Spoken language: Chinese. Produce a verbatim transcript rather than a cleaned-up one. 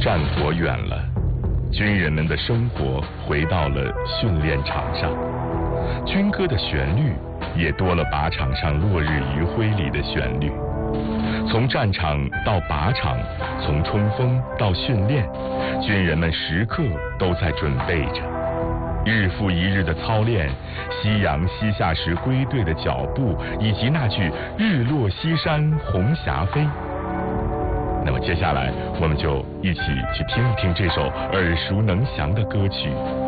战火远了，军人们的生活回到了训练场上，军歌的旋律也多了靶场上落日余晖里的旋律。从战场到靶场，从冲锋到训练，军人们时刻都在准备着。日复一日的操练，夕阳西下时归队的脚步，以及那句日落西山红霞飞。那么接下来我们就一起去听一听这首耳熟能详的歌曲。